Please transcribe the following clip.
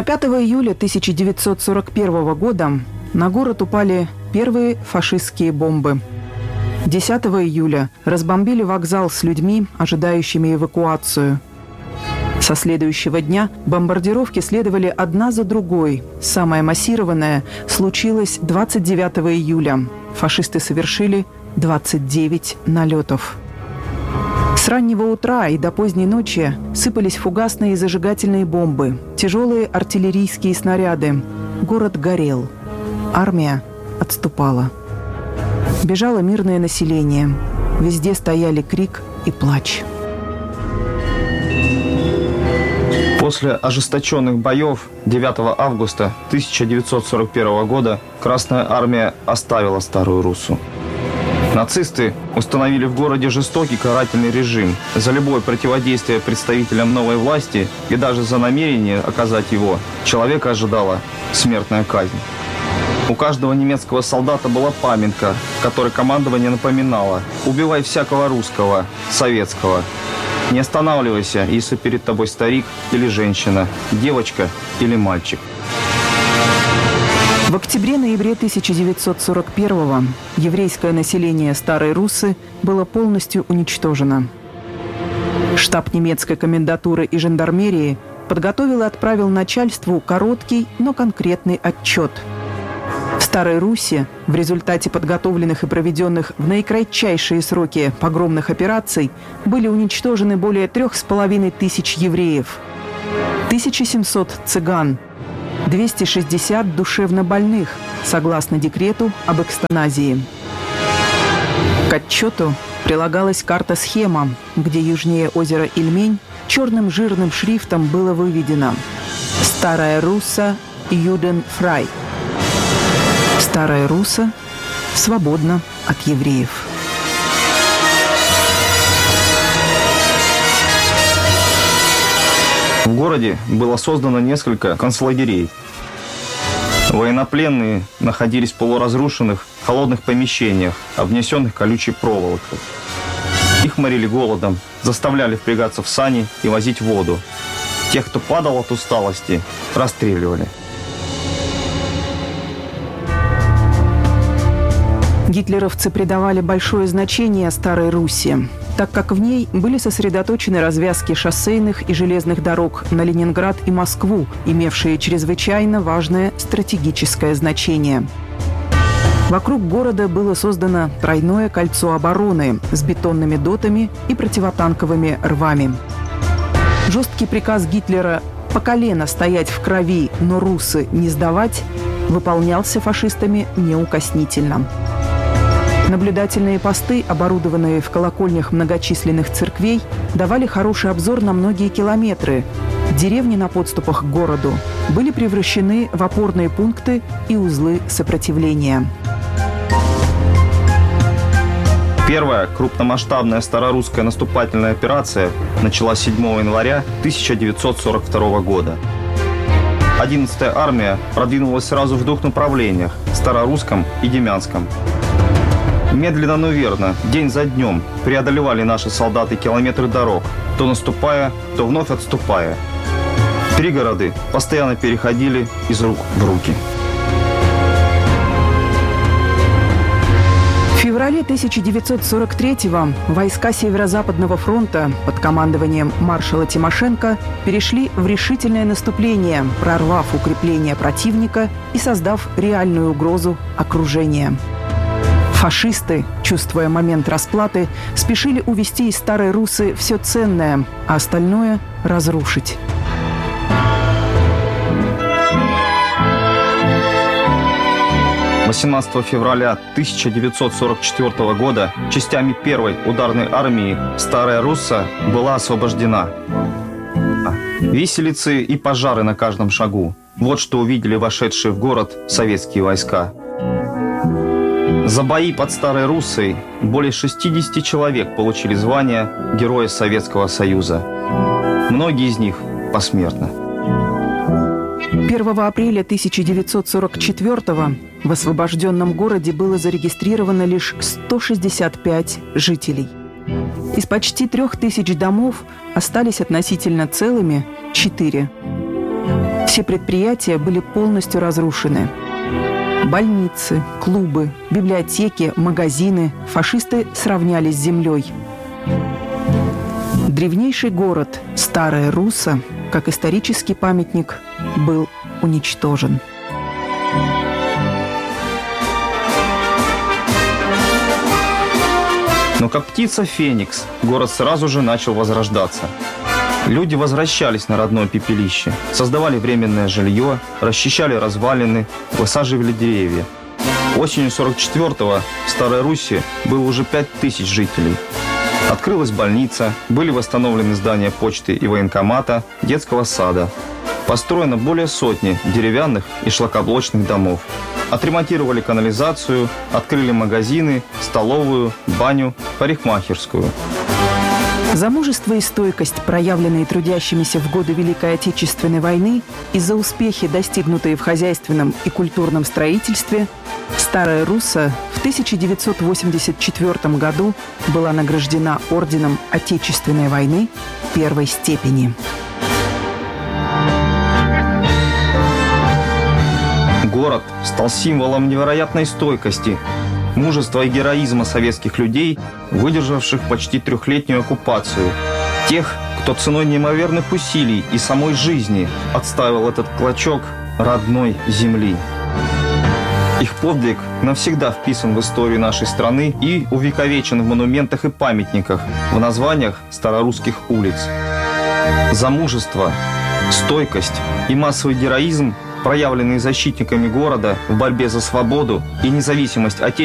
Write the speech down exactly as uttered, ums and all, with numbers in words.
пятого июля тысяча девятьсот сорок первого года на город упали первые фашистские бомбы. десятого июля разбомбили вокзал с людьми, ожидающими эвакуацию. Со следующего дня бомбардировки следовали одна за другой. Самая массированная случилась двадцать девятого июля. Фашисты совершили двадцать девять налетов. С раннего утра и до поздней ночи сыпались фугасные и зажигательные бомбы, тяжелые артиллерийские снаряды. Город горел. Армия отступала. Бежало мирное население. Везде стояли крик и плач. После ожесточенных боев девятого августа тысяча девятьсот сорок первого года Красная Армия оставила Старую Руссу. Нацисты установили в городе жестокий карательный режим. За любое противодействие представителям новой власти и даже за намерение оказать его человека ожидала смертная казнь. У каждого немецкого солдата была памятка, которой командование напоминало: «Убивай всякого русского, советского. Не останавливайся, если перед тобой старик или женщина, девочка или мальчик». В октябре-ноябре тысяча девятьсот сорок первого еврейское население Старой Руссы было полностью уничтожено. Штаб немецкой комендатуры и жандармерии подготовил и отправил начальству короткий, но конкретный отчет. В Старой Руссе в результате подготовленных и проведенных в наикратчайшие сроки погромных операций были уничтожены более трех с половиной тысяч евреев, тысяча семьсот цыган, двести шестьдесят душевнобольных, согласно декрету об эвтаназии. К отчету прилагалась карта-схема, где южнее озера Ильмень черным жирным шрифтом было выведено: «Старая Русса Юденфрай». Старая Русса свободна от евреев. В городе было создано несколько концлагерей. Военнопленные находились в полуразрушенных холодных помещениях, обнесенных колючей проволокой. Их морили голодом, заставляли впрягаться в сани и возить воду. Тех, кто падал от усталости, расстреливали. Гитлеровцы придавали большое значение Старой Русси, так как в ней были сосредоточены развязки шоссейных и железных дорог на Ленинград и Москву, имевшие чрезвычайно важное стратегическое значение. Вокруг города было создано тройное кольцо обороны с бетонными дотами и противотанковыми рвами. Жесткий приказ Гитлера по колено стоять в крови, но Руссы не сдавать выполнялся фашистами неукоснительно. Наблюдательные посты, оборудованные в колокольнях многочисленных церквей, давали хороший обзор на многие километры. Деревни на подступах к городу были превращены в опорные пункты и узлы сопротивления. Первая крупномасштабная старорусская наступательная операция началась седьмого января тысяча девятьсот сорок второго года. одиннадцатая армия продвинулась сразу в двух направлениях – Старорусском и Демянском. Медленно, но верно, день за днем преодолевали наши солдаты километры дорог, то наступая, то вновь отступая. Пригороды постоянно переходили из рук в руки. В феврале тысяча девятьсот сорок третьего войска Северо-Западного фронта под командованием маршала Тимошенко перешли в решительное наступление, прорвав укрепления противника и создав реальную угрозу окружения. Фашисты, чувствуя момент расплаты, спешили увести из Старой Руссы все ценное, а остальное разрушить. восемнадцатого февраля тысяча девятьсот сорок четвёртого года частями первой ударной армии Старая Русса была освобождена. Виселицы и пожары на каждом шагу. Вот что увидели вошедшие в город советские войска. За бои под Старой Руссой более шестидесяти человек получили звание Героя Советского Союза. Многие из них посмертно. первого апреля тысяча девятьсот сорок четвёртого в освобожденном городе было зарегистрировано лишь сто шестьдесят пять жителей. Из почти трех тысяч домов остались относительно целыми четыре. Все предприятия были полностью разрушены. Больницы, клубы, библиотеки, магазины фашисты сравняли с землей. Древнейший город Старая Русса, как исторический памятник, был уничтожен. Но как птица Феникс, город сразу же начал возрождаться. Люди возвращались на родное пепелище, создавали временное жилье, расчищали развалины, высаживали деревья. Осенью сорок четвёртого в Старой Русси было уже пять тысяч жителей. Открылась больница, были восстановлены здания почты и военкомата, детского сада. Построено более сотни деревянных и шлакоблочных домов. Отремонтировали канализацию, открыли магазины, столовую, баню, парикмахерскую. За мужество и стойкость, проявленные трудящимися в годы Великой Отечественной войны, и за успехи, достигнутые в хозяйственном и культурном строительстве, Старая Русса в тысяча девятьсот восемьдесят четвёртом году была награждена орденом Отечественной войны первой степени. Город стал символом невероятной стойкости, мужества и героизма советских людей, выдержавших почти трехлетнюю оккупацию. Тех, кто ценой неимоверных усилий и самой жизни отстаивал этот клочок родной земли. Их подвиг навсегда вписан в историю нашей страны и увековечен в монументах и памятниках, в названиях старорусских улиц. За мужество, стойкость и массовый героизм, проявленные защитниками города в борьбе за свободу и независимость Отечества,